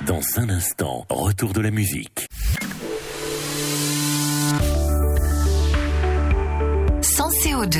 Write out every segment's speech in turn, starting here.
Dans un instant, retour de la musique. Sans CO2.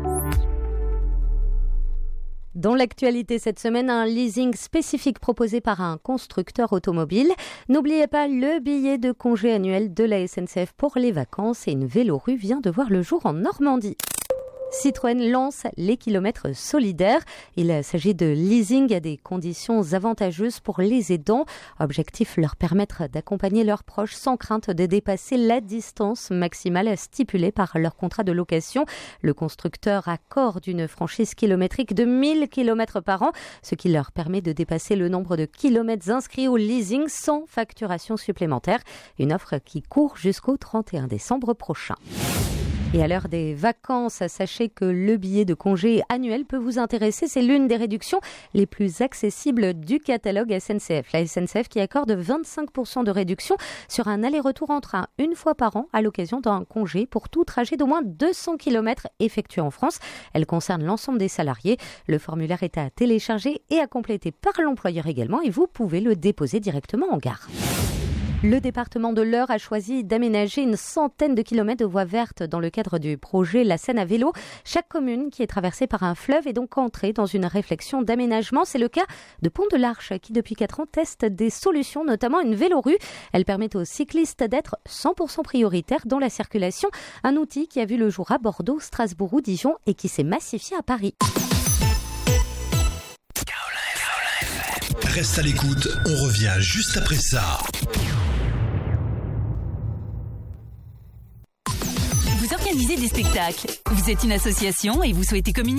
Dans l'actualité cette semaine, un leasing spécifique proposé par un constructeur automobile. N'oubliez pas le billet de congé annuel de la SNCF pour les vacances et une vélorue vient de voir le jour en Normandie. Citroën lance les kilomètres solidaires. Il s'agit de leasing à des conditions avantageuses pour les aidants. Objectif, leur permettre d'accompagner leurs proches sans crainte de dépasser la distance maximale stipulée par leur contrat de location. Le constructeur accorde une franchise kilométrique de 1000 km par an, ce qui leur permet de dépasser le nombre de kilomètres inscrits au leasing sans facturation supplémentaire. Une offre qui court jusqu'au 31 décembre prochain. Et à l'heure des vacances, sachez que le billet de congé annuel peut vous intéresser. C'est l'une des réductions les plus accessibles du catalogue SNCF. La SNCF qui accorde 25% de réduction sur un aller-retour en train une fois par an à l'occasion d'un congé pour tout trajet d'au moins 200 km effectué en France. Elle concerne l'ensemble des salariés. Le formulaire est à télécharger et à compléter par l'employeur également et vous pouvez le déposer directement en gare. Le département de l'Eure a choisi d'aménager une centaine de kilomètres de voies vertes dans le cadre du projet La Seine à vélo. Chaque commune qui est traversée par un fleuve est donc entrée dans une réflexion d'aménagement. C'est le cas de Pont-de-l'Arche qui depuis 4 ans teste des solutions, notamment une vélorue. Elle permet aux cyclistes d'être 100% prioritaires dans la circulation. Un outil qui a vu le jour à Bordeaux, Strasbourg ou Dijon et qui s'est massifié à Paris. Reste à l'écoute, on revient juste après ça. Vous organisez des spectacles, vous êtes une association et vous souhaitez communiquer ?